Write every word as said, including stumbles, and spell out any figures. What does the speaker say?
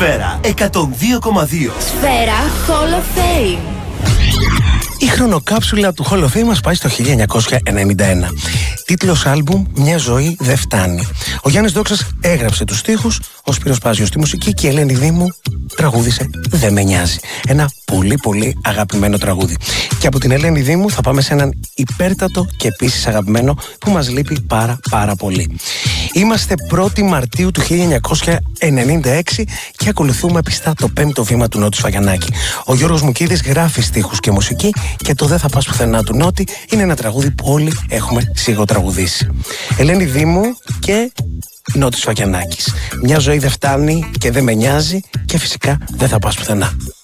Σφαίρα εκατόν δύο κόμμα δύο. Σφαίρα Hall of Fame. Η χρονοκάψουλα του Hall of Fame μας πάει στο χίλια εννιακόσια ενενήντα ένα. Τίτλος άλμπουμ «Μια ζωή δεν φτάνει». Ο Γιάννης Δόξας έγραψε τους στίχους, ο Σπύρος Πάζιος τη μουσική και η Ελένη Δήμου τραγούδισε «Δεν με νοιάζει». Ένα πολύ πολύ αγαπημένο τραγούδι. Και από την Ελένη Δήμου θα πάμε σε έναν υπέρτατο και επίσης αγαπημένο που μας λείπει πάρα πάρα πολύ. Είμαστε πρώτη Μαρτίου του χίλια εννιακόσια ενενήντα έξι και ακολουθούμε πιστά το πέμπτο βήμα του Νότι Σφαγιανάκη. Ο Γιώργος Μουκίδης γράφει στίχους και μουσική και το «Δεν θα πας πουθενά» του Νότι είναι ένα τραγούδι που όλοι έχουμε σιγοτραγουδήσει. Ελένη Δήμου και Νότης Σφαγιανάκης. Μια ζωή δεν φτάνει και δεν με νοιάζει και φυσικά δεν θα πας πουθενά.